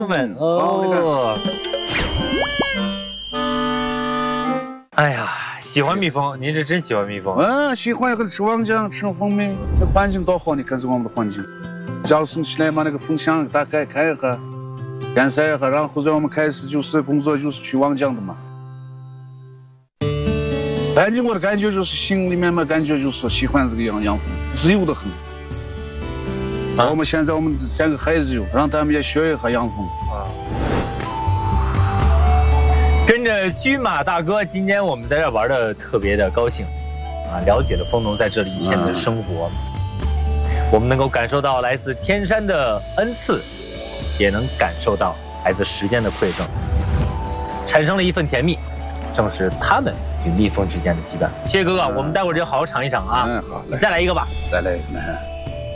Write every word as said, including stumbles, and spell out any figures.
们哦。哎呀，喜欢蜜蜂，您这真喜欢蜜蜂。 嗯，喜欢和吃王浆，吃蜂蜜，那环境多好，你看是我们的环境。早上起来嘛，那个风箱打开开一下，干晒一下，然后在我们开始就是工作就是去王浆的嘛。反正我的感觉就是心里面嘛，感觉就是喜欢这个养养蜂，自由的很。啊、我们现在我们三个孩子有，让他们也学一下养蜂。啊。 跟着驹马大哥，今天我们在这玩的特别的高兴，啊，了解了蜂农在这里一天的生活，嗯、我们能够感受到来自天山的恩赐，也能感受到来自时间的馈赠，产生了一份甜蜜，正是他们与蜜蜂之间的羁绊。谢谢哥哥，嗯、我们待会儿就好好尝一尝啊。嗯，好，你再来一个吧。 再来一个。